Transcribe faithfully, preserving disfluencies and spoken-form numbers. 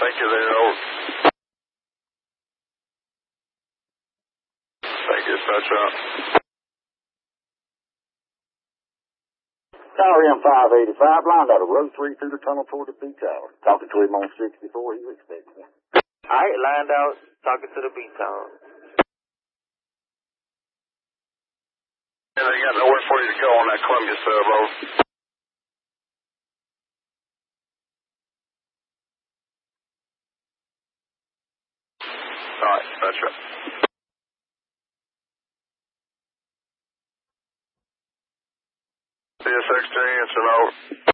Thank you there, over. Thank you, touch out. Tower M five eighty-five, lined out of row three through the tunnel toward the B tower. Talking to him on sixty-four, he's expecting me. Alright, lined out, talking to the B tower. Yeah, they got nowhere for you to go on that Columbia sub, over. Alright, that's right. C S X J, answer, over.